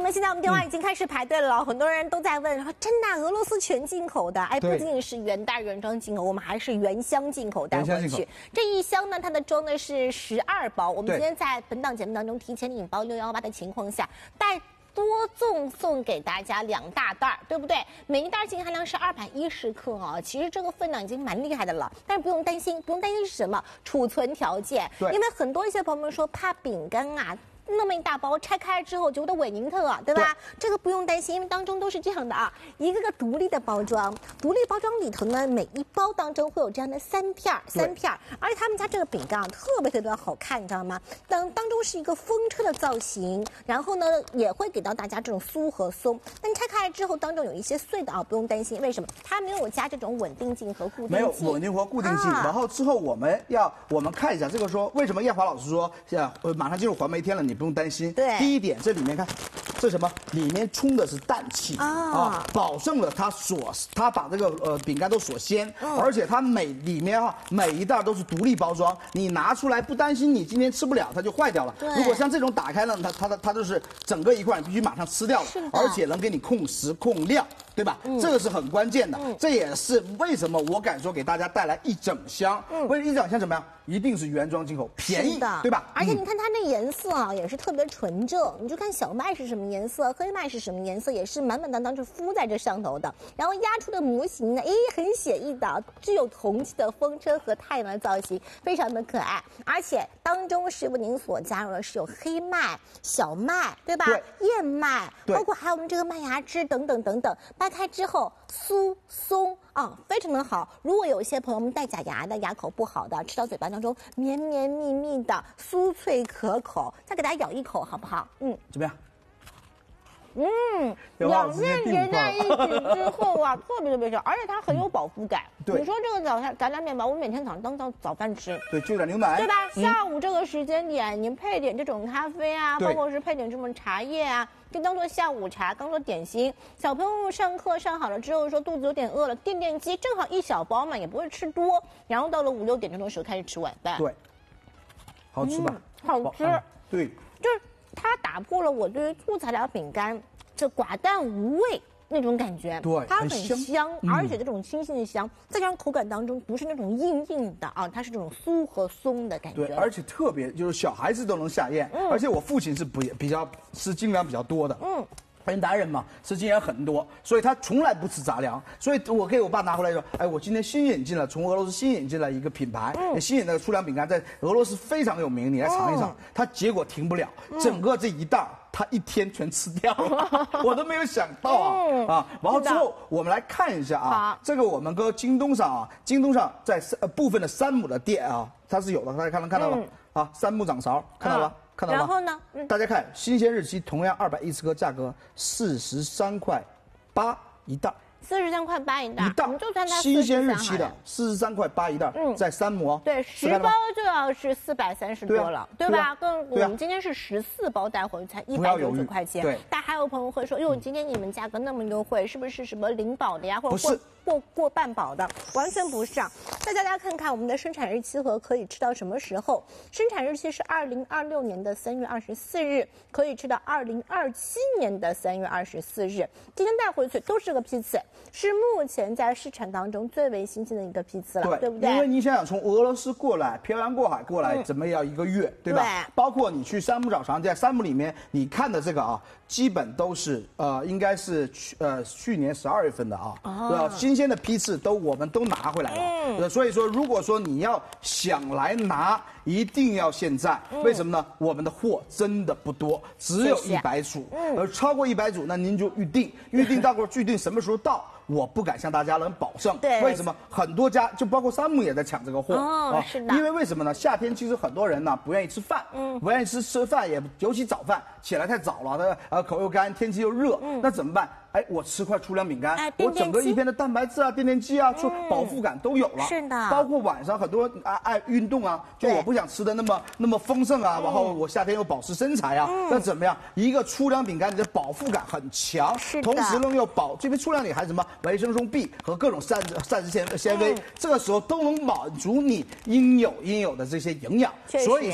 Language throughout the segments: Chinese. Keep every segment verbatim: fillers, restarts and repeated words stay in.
们，现在我们电话已经开始排队了，嗯、很多人都在问，说真的，俄罗斯全进口的，哎，不仅仅是原袋原装进口，我们还是原箱进口带回去。这一箱呢，它的装的是十二包。我们今天在本档节目当中提前引爆六幺八的情况下，带多赠送给大家两大袋，对不对？每一袋净含量是二百一十克啊，其实这个分量已经蛮厉害的了。但是不用担心，不用担心是什么？储存条件。对，因为很多一些朋友们说怕饼干啊。那么一大包拆开之后觉得伪宁特啊，对吧？对，这个不用担心，因为当中都是这样的啊，一个个独立的包装，独立包装里头呢，每一包当中会有这样的三片三片，而且他们家这个饼干啊，特别特别好看，你知道吗？当当中是一个风车的造型，然后呢也会给到大家这种酥和松。但拆开来之后，当中有一些碎的啊，不用担心，为什么？它没有加这种稳定剂和固定剂， 没有稳定和固定剂。啊、然后之后我们要我们看一下这个说，为什么艳华老师说现在呃马上进入黄梅天了，你不用担心。 对， 第一点，这里面看，这什么？里面充的是氮气啊、啊，保证了它锁，它把这个呃饼干都锁鲜，嗯、而且它每里面啊每一袋都是独立包装，你拿出来不担心你今天吃不了它就坏掉了。如果像这种打开呢，它它的它就是整个一块，你必须马上吃掉了，而且能给你控时控量。对吧？嗯、这个是很关键的，嗯、这也是为什么我敢说给大家带来一整箱。嗯、为一整箱怎么样？一定是原装进口，便宜的，对吧？ 而且你看它这颜色啊，也是特别纯正。你就看小麦是什么颜色，黑麦是什么颜色，也是满满当当是敷在这上头的。然后压出的模型呢，诶，很写意的，具有铜器的风车和太阳的造型，非常的可爱。而且当中师傅您所加入的是有黑麦、小麦，对吧？对，燕麦，包括还有我们这个麦芽汁等等等等。掰开之后酥松啊，非常的好。如果有一些朋友们戴假牙的、牙口不好的，吃到嘴巴当中绵绵密密的、酥脆可口，再给大家咬一口，好不好？嗯， 怎么样？ 嗯，两面叠在一起之后啊，特别特别香，而且它很有饱腹感。 对， 你说这个早餐杂粮面包，我每天早上当早早饭吃。 对，就点牛奶， 对吧？嗯、下午这个时间点，您配点这种咖啡啊，包括是配点这种茶叶啊，就当做下午茶，当做点心。小朋友上课上好了之后，说肚子有点饿了，垫垫饥，正好一小包嘛，也不会吃多。然后到了五六点钟的时候开始吃晚饭。 对，好吃吧？ 嗯、好吃、 嗯。对， 就是。它打破了我对于粗材料饼干这寡淡无味那种感觉， 对， 它很香， 香而且这种清新的香，再加上口感当中不是那种硬硬的啊，它是这种酥和松的感觉。 对，而且特别就是小孩子都能下咽，嗯、而且我父亲是不比较吃精粮比较多的，嗯。因为男人嘛，吃精粮很多，所以他从来不吃杂粮。所以我给我爸拿回来说，哎，我今天新引进了，从俄罗斯新引进了一个品牌，嗯、新引那个粗粮饼干，在俄罗斯非常有名，你来尝一尝。他、嗯、结果停不了，整个这一袋他一天全吃掉了，嗯、我都没有想到啊、嗯、啊！然后之后我们来看一下啊，这个我们搁京东上啊，京东上在呃部分的山姆的店啊，它是有的，大家看能看到吗？嗯、啊，山姆掌勺看到了。嗯看到吗？ 然后呢？嗯、 大家看，新鲜日期同样二百一十克，价格四十三块八一袋。 四十三块八一袋， 一袋就算它新鲜日期的四十三块八一袋，嗯，在山姆哦。 对，十包就要是四百三十多了，对吧？跟我们今天是十四包带回去才一百九十九块钱。 对， 但还有朋友会说，哟，今天你们价格那么优惠，是不是什么零保的呀，或者过过过半保的？完全不是啊！再大家看看我们的生产日期和可以吃到什么时候？生产日期是二零二六年的三月二十四日，可以吃到二零二七年的三月二十四日。今天带回去都是个批次。是目前在市场当中最为新鲜的一个批次了， 对, 对不对？ 因为你想想，从俄罗斯过来，漂洋过海过来，怎么也要一个月，嗯、对吧？对。包括你去山姆掌勺，在山姆里面，你看的这个啊，基本都是呃，应该是去呃去年十二月份的啊，哦、新鲜的批次都我们都拿回来了。嗯。所以说，如果说你要想来拿，一定要现在，嗯、为什么呢？我们的货真的不多，只有一百组，嗯，而超过一百组，那您就预定，预定到过预定什么时候到？我不敢向大家能保证， 对， 为什么？很多家就包括山姆也在抢这个货， 哦，啊、是的。 因为为什么呢？夏天其实很多人呢不愿意吃饭，嗯，不愿意吃吃饭，也尤其早饭起来太早了，他呃口又干，天气又热，嗯，那怎么办？哎，我吃块粗粮饼干，哎、我整个一天的蛋白质啊、垫垫肌啊、就饱腹感都有了。 是的。 包括晚上很多爱爱运动啊，就我不想吃的那么那么丰盛啊，然后我夏天又保持身材啊，那怎么样？一个粗粮饼干，你的饱腹感很强， 是的。 同时呢又饱，这边粗粮里还有什么维生素 B 和各种膳食膳食纤纤维，这个时候都能满足你应有应有的这些营养。所以说。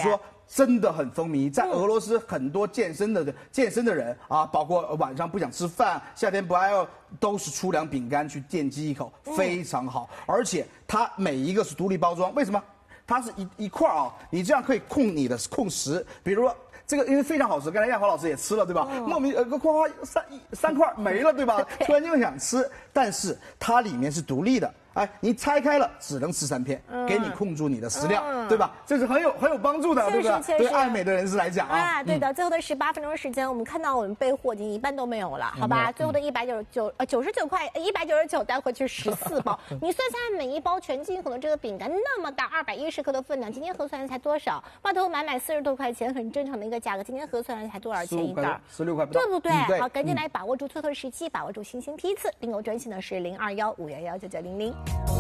真的很风靡，在俄罗斯很多健身的健身的人啊，包括晚上不想吃饭，夏天不爱饿，都是粗粮饼干去垫饥一口，非常好。而且它每一个是独立包装，为什么？它是一一块啊，你这样可以控你的控时，比如说。这个因为非常好吃，刚才亚华老师也吃了，对吧？莫名呃，夸夸三三块没了，对吧？突然就想吃，但是它里面是独立的，哎，你拆开了只能吃三片，给你控住你的食量，对吧？这是很有很有帮助的，对吧？对爱美的人士来讲啊， 对的。最后的十八分钟时间，我们看到我们备货已经一半都没有了，好吧？最后的一百九十九呃九十九块一百九十九带回去十四包，你算下来每一包全进口的这个饼干那么大，二百一十克的分量，今天核算才多少？码头买买四十多块钱，很正常的一个价格。今天核算才多少钱一袋？ 十六块不到， 对不对？好，赶紧来把握住最后时机，把握住新鲜批次。订购专线呢是零二幺五幺幺九九零零。